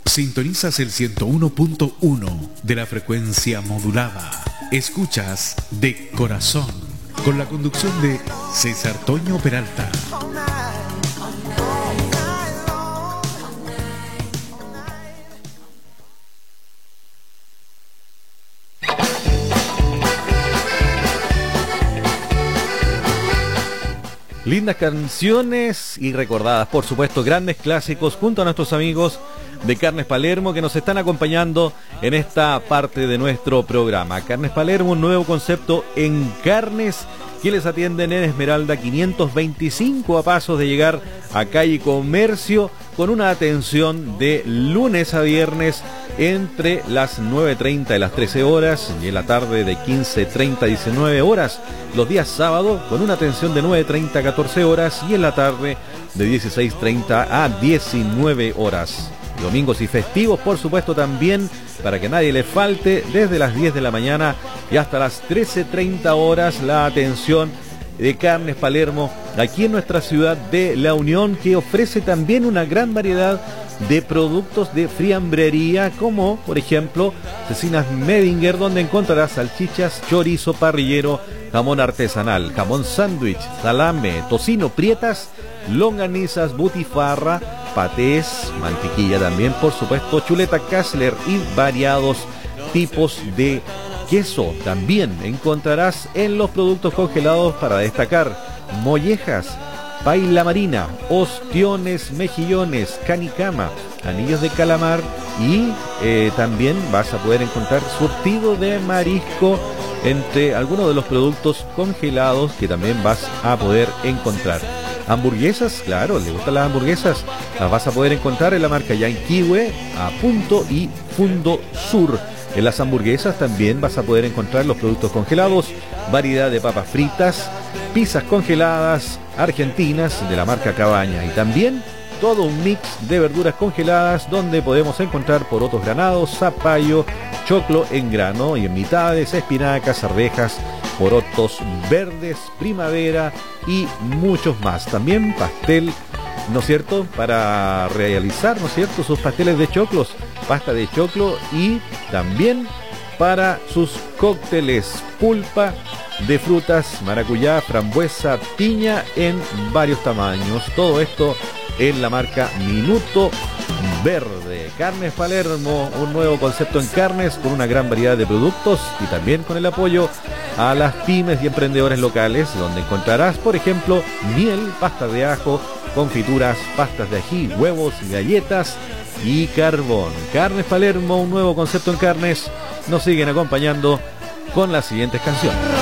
Sintonizas el 101.1 de la frecuencia modulada. Escuchas De Corazón, con la conducción de César Toño Peralta. Lindas canciones y recordadas, por supuesto, grandes clásicos junto a nuestros amigos de Carnes Palermo que nos están acompañando en esta parte de nuestro programa. Carnes Palermo, un nuevo concepto en carnes que les atienden en Esmeralda 525 a pasos de llegar a Calle Comercio, con una atención de lunes a viernes entre las 9:30 y las 13 horas y en la tarde de 15:30 a 19 horas. Los días sábados con una atención de 9:30 a 14 horas y en la tarde de 16:30 a 19 horas. Domingos y festivos, por supuesto, también, para que nadie le falte, desde las 10 de la mañana y hasta las 13:30 horas, la atención de Carnes Palermo, aquí en nuestra ciudad de La Unión, que ofrece también una gran variedad de productos de friambrería, como por ejemplo Cecinas Medinger, donde encontrarás salchichas, chorizo parrillero, jamón artesanal, jamón sándwich, salame, tocino, prietas, longanizas, butifarra, patés, mantequilla también, por supuesto, chuleta Kassler y variados tipos de queso. También encontrarás en los productos congelados, para destacar, mollejas, paila marina, ostiones, mejillones, canicama, anillos de calamar y también vas a poder encontrar surtido de marisco, entre algunos de los productos congelados que también vas a poder encontrar. Hamburguesas, claro, ¿le gustan las hamburguesas? Las vas a poder encontrar en la marca Yanquihue, a Punto y Fundo Sur. En las hamburguesas también vas a poder encontrar los productos congelados, variedad de papas fritas, pizzas congeladas argentinas de la marca Cabaña y también todo un mix de verduras congeladas, donde podemos encontrar porotos granados, zapallo, choclo en grano y en mitades, espinacas, arvejas, porotos verdes, primavera y muchos más. También pastel, ¿no es cierto?, para realizar, ¿no es cierto?, sus pasteles de choclos, pasta de choclo, y también para sus cócteles, pulpa de frutas, maracuyá, frambuesa, piña en varios tamaños. Todo esto en la marca Minuto Verde. Carnes Palermo, un nuevo concepto en carnes con una gran variedad de productos y también con el apoyo a las pymes y emprendedores locales, donde encontrarás, por ejemplo, miel, pasta de ajo, confituras, pastas de ají, huevos, galletas y carbón. Carnes Palermo, un nuevo concepto en carnes. Nos siguen acompañando con las siguientes canciones.